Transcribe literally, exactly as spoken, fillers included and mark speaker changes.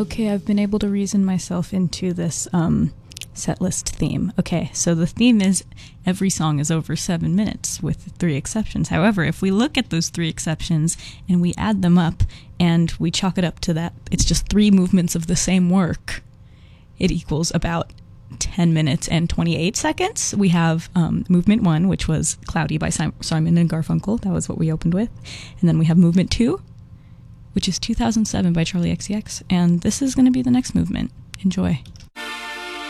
Speaker 1: Okay, I've been able to reason myself into this um, set list theme. Okay, so the theme is every song is over seven minutes with three exceptions. However, if we look at those three exceptions and we add them up and we chalk it up to that, it's just three movements of the same work, it equals about ten minutes and twenty-eight seconds. We have um, movement one, which was Cloudy by Sim- Simon and Garfunkel. That was what we opened with. And then we have movement two, which is two thousand seven by Charlie X C X. And this is going to be the next movement. Enjoy.